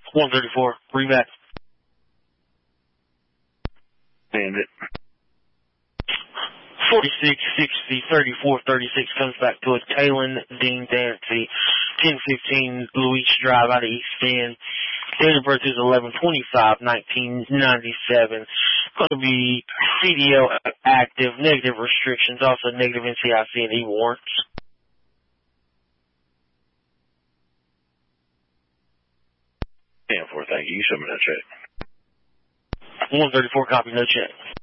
134, rematch. Bandit. 46-60, 34-36 comes back to a Talon Dean Dancy. 10-15 Luis Drive out of East Bend. Date of birth is 11/25/1997. Going to be CDL active, negative restrictions, also negative NCIC and E-warrants. 10-4, thank you. You show me that check. 134, copy, no check.